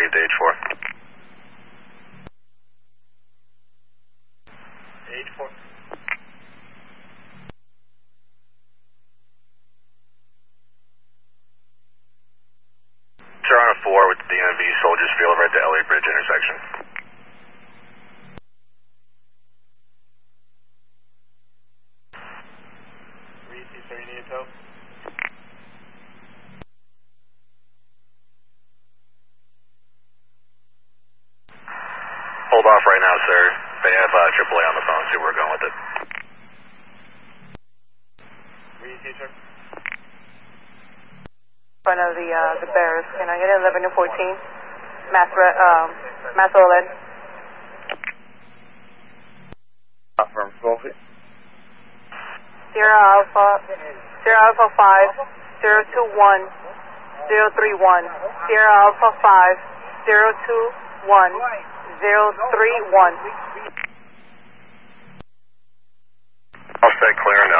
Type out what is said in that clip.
received H4. H4. Toronto 4 with the DMV Soldiers Field right at the LA Bridge intersection. Receive, sir, you need a tow? Hold off right now, sir. They have AAA on the phone, see where we're going with it. Receive, sir. Front of the Bears. Can I get 11 to 14? Mass OLED. From Sophie. Sierra Alpha 5 021 031. Sierra Alpha 5 021 031. All set, clear and